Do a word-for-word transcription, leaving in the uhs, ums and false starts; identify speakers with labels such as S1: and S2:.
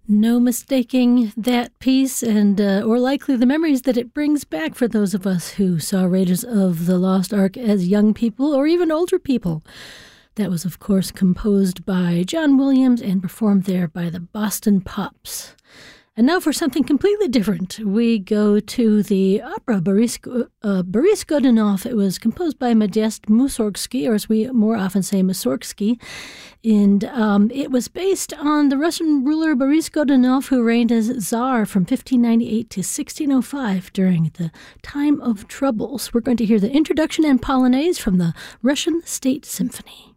S1: No mistaking that piece and uh, or likely the memories that it brings back for those of us who saw Raiders of the Lost Ark as young people or even older people. That was, of course, composed by John Williams and performed there by the Boston Pops. And now for something completely different. We go to the opera Boris, uh, Boris Godunov. It was composed by Modest Mussorgsky, or as we more often say, Mussorgsky. And um, it was based on the Russian ruler Boris Godunov, who reigned as Tsar from fifteen ninety-eight to sixteen oh five during the time of troubles. We're going to hear the introduction and polonaise from the Russian State Symphony.